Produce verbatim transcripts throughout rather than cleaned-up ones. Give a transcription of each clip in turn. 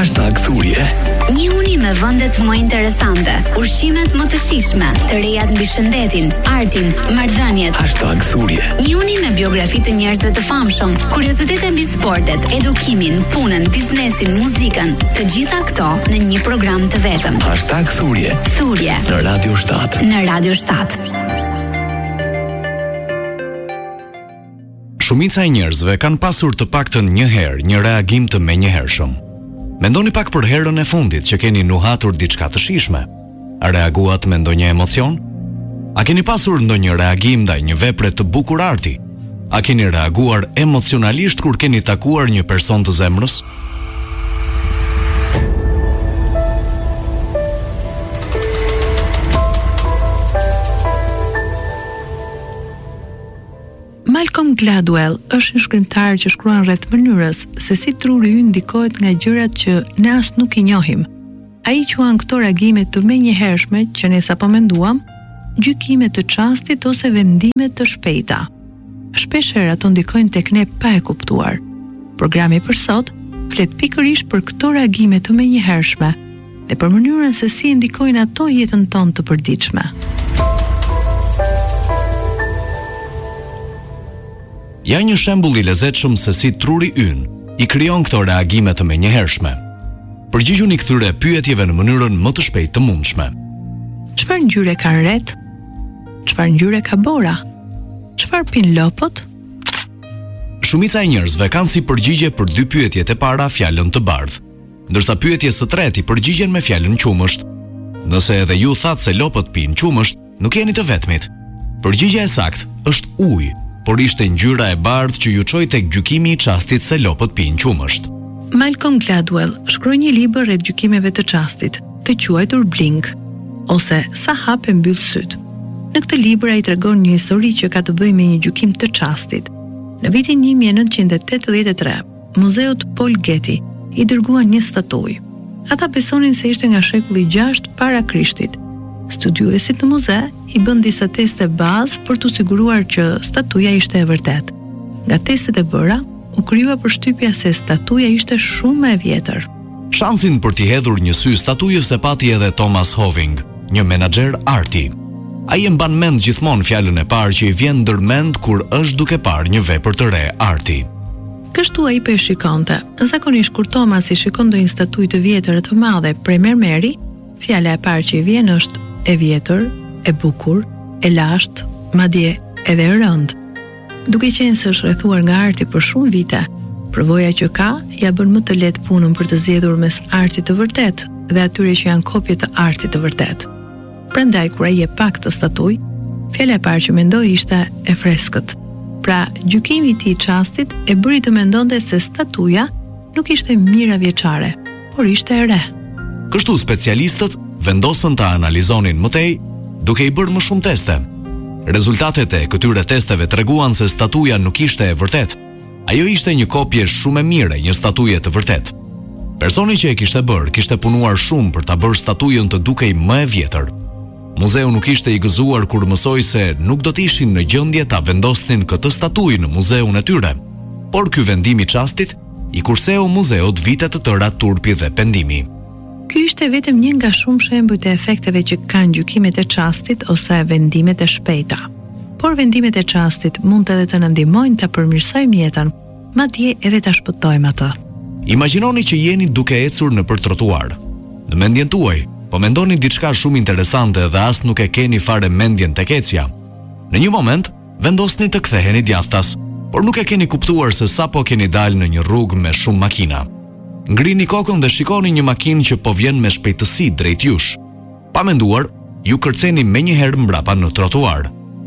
Hashtag thurje. Njihuni me vendet më interesante, ushqimet më të shijshme, të rejat mbi shëndetin, artin, marrëdhëniet. Hashtag thurje. Njihuni me biografi të njerëzve të famshëm, kuriozitete mbi sportet, edukimin, punën, biznesin, muzikën, të gjitha këto në një program të vetëm. Hashtag thurje. Thurje Në Radio shtat. Në Radio shtat. Shumica e njerëzve kanë pasur të paktën një herë një reagim të menjëhershëm. Mendoni pak për herën e fundit që keni nuhatur diçka të shijshme. A reaguat me ndonjë emocion? A keni pasur ndonjë reagim ndaj një vepre të bukur arti? A keni reaguar emocionalisht kur keni takuar një person të zemrës? Malcolm Gladwell është një shkrimtar që shkruan rreth mënyrës se si truri ynë ndikohet nga gjërat që ne as nuk i njohim. Ai quan këto reagime të menjëhershme që ne sapo menduam, gjykime të çastit ose vendime të shpejta. Shpeshherë ato ndikojnë tek ne pa e kuptuar. Programi për sot flet pikërisht për këto reagime të menjëhershme dhe për mënyrën se si ndikojnë ato jetën tonë të përditshme. Ja një shembull i lezetshëm se si truri ynë i krijon këto reagime të menjëhershme. Përgjigjuni këtyre pyetjeve në mënyrën më të shpejtë të mundshme. Çfarë ngjyre ka rret? Çfarë ngjyre ka bora? Çfarë pin lopët? Shumica e njerëzve kanë si përgjigje për dy pyetjet e para fjalën të bardhë, ndërsa pyetjes së tretë i përgjigjen me fjalën qumësht. Nëse edhe ju thatë se lopët pinë qumësht, nuk jeni të vetmit. Përgjigjja e saktë është ujë, por ishte ngjyra e bardhë që ju çoi tek gjykimi i çastit se lopët pinë qumësht. Malcolm Gladwell shkroi një libër rreth gjykimeve të çastit, të quajtur Blink, ose Sa hap e mbyll syt. Në këtë libër ai tregon një histori që ka të bëjë me një gjykim të çastit. Në vitin një mijë e nëntëqind e tetëdhjetë e tre, Muzeut Paul Getty i dërguan një statujë. Ata besonin se ishte nga shekulli i gjashtë para Krishtit. Studiuesit në muze i bën disa teste bazë për të siguruar që statuja ishte e vërtetë. Nga testet e bëra, u krijua përshtypja se statuja ishte shumë e vjetër. Shansin për t'i hedhur një sy statujës e pati edhe Thomas Hoving, një menaxher arti. Ai e mban mend gjithmonë fjalën e parë që i vjen ndërmend kur është duke parë një vepër të re arti. Kështu ai po e shikonte. Zakonisht kur Thomas i shikon ndonjë statujë të vjetër të madhe prej mermeri, fjala e parë që i vjen është e vjetër, e bukur, e lashtë, madje edhe e rëndë. Duke qenë se është rrethuar nga arti për shumë vite, përvoja që ka ja bën më të lehtë punën për të zgjedhur mes artit të vërtet dhe atyre që janë kopje të artit të vërtet. Prandaj kur ai e pa këtë statujë, fjala e parë që mendoi ishte e freskët. Pra, gjykimi i tij i çastit e bëri të mendonte se statuja nuk ishte mira vjeçare, por ishte e re. Kështu specialistët vendosën ta analizonin më tej, duke i bërë më shumë teste. Rezultatet e këtyre testeve treguan se statuja nuk ishte e vërtet. Ajo ishte një kopje shumë e mire një statuje të vërtet. Personi që e kishte bërë kishte punuar shumë për ta bërë statujën të dukej më e vjetër. Muzeu nuk ishte i gëzuar kur mësoi se nuk do të ishin në gjendje ta vendosnin këtë statujë në muzeun e tyre. Por ky vendim i çastit i kurseu muzeut vite të tëra turpi dhe pendimi. Ky ishte vetëm një nga shumë shembujt e efekteve që kanë gjykimet e çastit ose vendimet e shpejta. Por vendimet e çastit mund edhe të na ndihmojnë ta përmirësojmë jetën, madje edhe ta shpëtojmë atë. Imagjinoni që jeni duke ecur nëpër trotuar. Në mendjen tuaj, po mendoni diçka shumë interesante dhe as nuk e keni fare mendjen tek ecja. Në një moment, vendosni të ktheheni djathtas, por nuk e keni kuptuar se sapo keni dalë në një rrugë me shumë makina. Ngrini kokën dhe shikoni një makinë që po vjen me shpejtësi drejt jush. Pa menduar, ju kërceni menjëherë mbrapa në trotuar.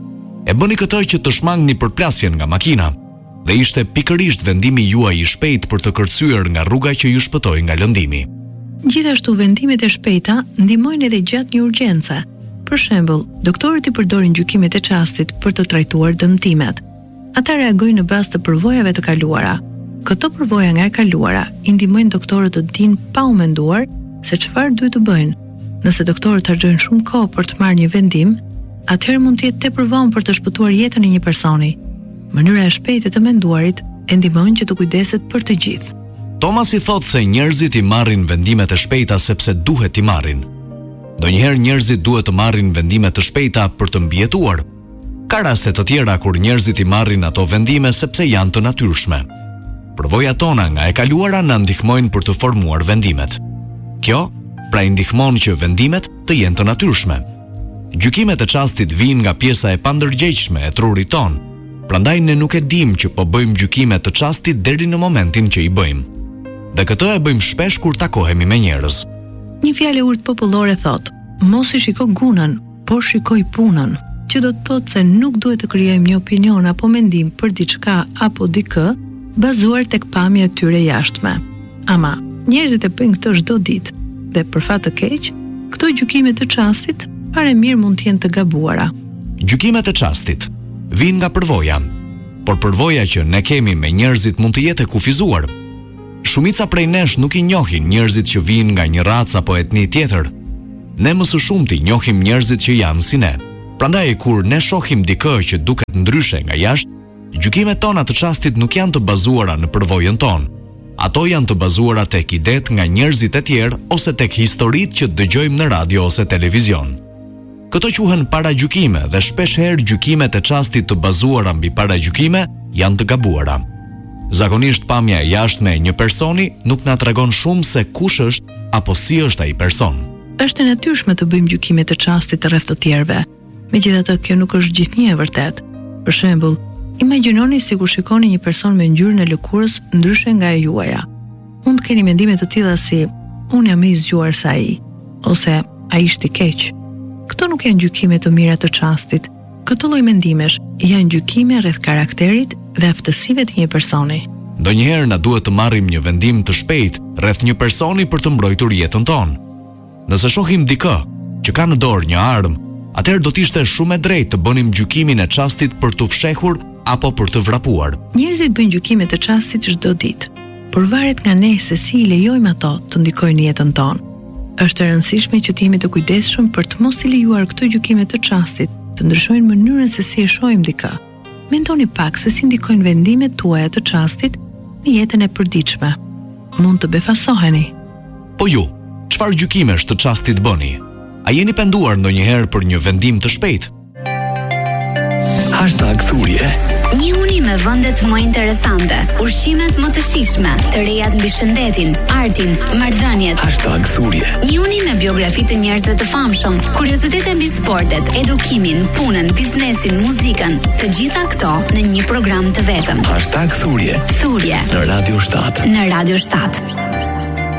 E bëni këtë që të shmangni përplasjen nga makina, dhe ishte pikërisht vendimi juaj i shpejt për të kërcyer nga rruga që ju shpëtoi nga lëndimi. Gjithashtu vendimet e shpejta ndihmojnë edhe gjatë një urgjence. Për shembull, doktorët i përdorin gjykimet e çastit për të trajtuar dëmtimet. Ata reagojnë në bazë të përvojave të kaluara. Këto përvoja nga e kaluara i ndihmojnë doktorët të dinë pa u menduar se çfarë duhet të bëjnë. Nëse doktorët harxojnë shumë kohë për të marrë një vendim, atëherë mund të jetë tepër vonë për të shpëtuar jetën e një personi. Mënyra e shpejtë të menduarit e ndihmon që të kujdeset për të gjithë. Thomas i thot se njerëzit i marrin vendimet e shpejta sepse duhet i marrin. Donjëherë njerëzit duhet të marrin vendime të shpejta për të mbijetuar. Ka raste të tjera kur njerëzit i marrin ato vendime sepse janë të natyrshme. Përvojat tona nga e kaluara na ndihmojnë për të formuar vendimet. Kjo pra i ndihmon që vendimet të jenë të natyrshme. Gjykimet e çastit vijnë nga pjesa e pandërgjegjshme e trurit ton. Prandaj ne nuk e dimë që po bëjmë gjykime të çastit deri në momentin që i bëjmë. Dhe këtë e bëjmë shpesh kur takohemi me njerëz. Një fjalë e urtë popullore thot: mos i shiko gunën, por shikoj punën, që do të thotë se nuk duhet të krijojmë një opinion apo mendim për diçka apo dikë bazuar tek pamja e tyre jashtme. Ama njerëzit e bëjnë këtë çdo ditë dhe për fat të keq, këto gjykime të çastit para mirë mund të jenë të gabuara. Gjykimet e çastit vijnë nga përvoja, por përvoja që ne kemi me njerëzit mund të jetë e kufizuar. Shumica prej nesh nuk i njohin njerëzit që vijnë nga një racë apo etni tjetër. Ne më së shumti njohim njerëzit që janë si ne. Prandaj kur ne shohim dikë që duket ndryshe nga jashtë, gjykimet tona të çastit nuk janë të bazuara në përvojën tonë. Ato janë të bazuara tek idet nga njerëzit e tjerë ose tek historitë që dëgjojmë në radio ose televizion. Këto quhen paragjykime dhe shpesh herë gjykimet e çastit të bazuara mbi paragjykime janë të gabuara. Zakonisht pamja e jashtme e një personi nuk na tregon shumë se kush është apo si është ai person. Është e natyrshme të bëjmë gjykime të çastit rreth të tjerëve. Megjithatë, kjo nuk është gjithnjë e vërtetë. Për shembull, imagjinoni sikur shikoni një person me ngjyrën e lëkurës ndryshe nga e juaja. Mund të keni mendime të tilla si: unë jam më i zgjuar se ai, ose ai ishte i keq. Këto nuk janë gjykime të mira të çastit. Këto lloj mendimesh janë gjykime rreth karakterit dhe aftësive të një personi. Ndonjëherë na duhet të marrim një vendim të shpejtë rreth një personi për të mbrojtur jetën tonë. Nëse shohim dikë që ka në dorë një armë, atëherë do të ishte shumë e drejtë të bënim gjykimin e çastit për të fshehur apo për të vrapuar. Njerëzit bëjnë gjykime të çastit çdo ditë, por varet nga ne se si i lejojmë ato të ndikojnë jetën tonë. Është e rëndësishme që të jemi të kujdesshëm për të mos i lejuar këto gjykime të çastit të ndryshojnë mënyrën se si e shohim dikë. Mendoni pak se si ndikojnë vendimet tuaja të çastit në jetën e përditshme. Mund të befasoheni. Po ju, çfarë gjykimesh të çastit bëni? A jeni penduar ndonjëherë për një vendim të shpejtë? Hashtag thurje. Një uni me vendet më interesante, ushqimet më të shijshme, të rejat mbi shëndetin, artin, marrëdhëniet. Hashtag thurje. Një uni me biografi të njerëzve të famshëm, kuriozitete mbi sportet, edukimin, punën, biznesin, muzikën, të gjitha këto në një program të vetëm. Hashtag thurje. Thurje Në Radio shtat. Në Radio shtat.